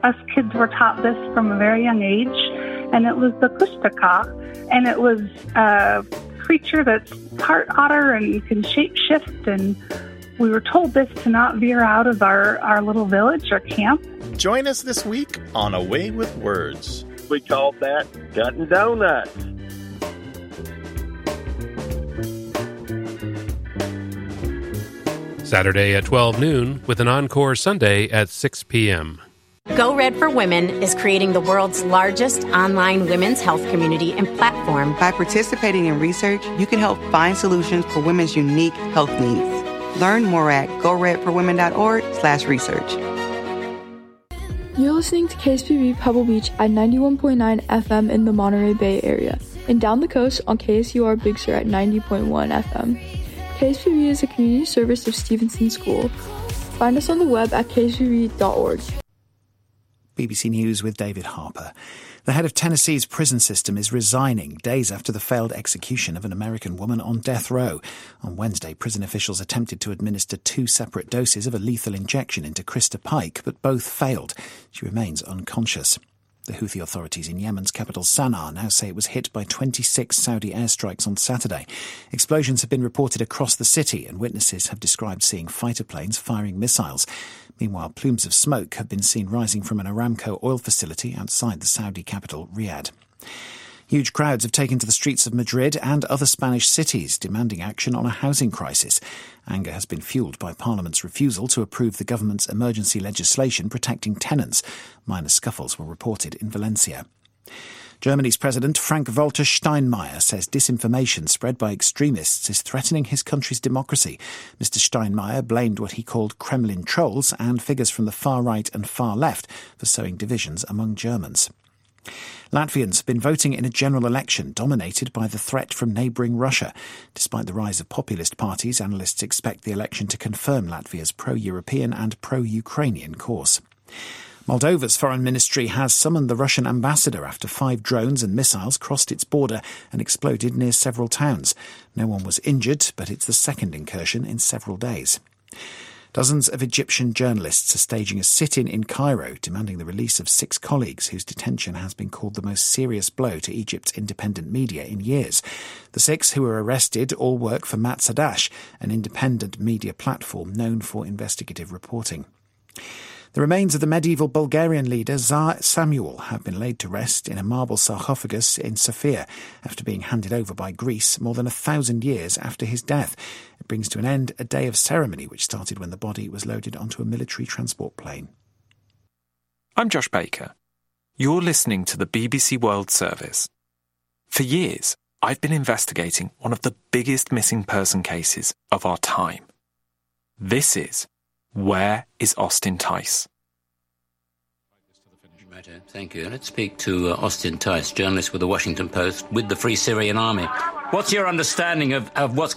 us kids were taught this from a very young age, and it was the Kushtaka, and it was a creature that's part otter and can shape-shift, and we were told this to not veer out of our little village or camp. Join us this week on Away with Words. We called that Cutting Donuts. Saturday at 12 noon with an encore Sunday at 6 p.m. Go Red for Women is creating the world's largest online women's health community and platform. By participating in research, you can help find solutions for women's unique health needs. Learn more at goredforwomen.org/research. You're listening to KSPV Pebble Beach at 91.9 FM in the Monterey Bay area, and down the coast on KSUR Big Sur at 90.1 FM. KSPV is a community service of Stevenson School. Find us on the web at kspv.org. BBC News with David Harper. The head of Tennessee's prison system is resigning days after the failed execution of an American woman on death row. On Wednesday, prison officials attempted to administer 2 separate doses of a lethal injection into Krista Pike, but both failed. She remains unconscious. The Houthi authorities in Yemen's capital Sana'a now say it was hit by 26 Saudi airstrikes on Saturday. Explosions have been reported across the city, and witnesses have described seeing fighter planes firing missiles. Meanwhile, plumes of smoke have been seen rising from an Aramco oil facility outside the Saudi capital, Riyadh. Huge crowds have taken to the streets of Madrid and other Spanish cities, demanding action on a housing crisis. Anger has been fuelled by Parliament's refusal to approve the government's emergency legislation protecting tenants. Minor scuffles were reported in Valencia. Germany's President Frank-Walter Steinmeier says disinformation spread by extremists is threatening his country's democracy. Mr. Steinmeier blamed what he called Kremlin trolls and figures from the far right and far left for sowing divisions among Germans. Latvians have been voting in a general election dominated by the threat from neighbouring Russia. Despite the rise of populist parties, analysts expect the election to confirm Latvia's pro-European and pro-Ukrainian course. Moldova's foreign ministry has summoned the Russian ambassador after 5 drones and missiles crossed its border and exploded near several towns. No one was injured, but it's the second incursion in several days. Dozens of Egyptian journalists are staging a sit-in in Cairo, demanding the release of 6 colleagues whose detention has been called the most serious blow to Egypt's independent media in years. The 6 who were arrested all work for Matsadash, an independent media platform known for investigative reporting. The remains of the medieval Bulgarian leader Tsar Samuel have been laid to rest in a marble sarcophagus in Sofia after being handed over by Greece more than 1,000 years after his death. It brings to an end a day of ceremony which started when the body was loaded onto a military transport plane. I'm Josh Baker. You're listening to the BBC World Service. For years, I've been investigating one of the biggest missing person cases of our time. This is Where is Austin Tice? Thank you. Let's speak to Austin Tice, journalist with the Washington Post with the Free Syrian Army. What's your understanding of what's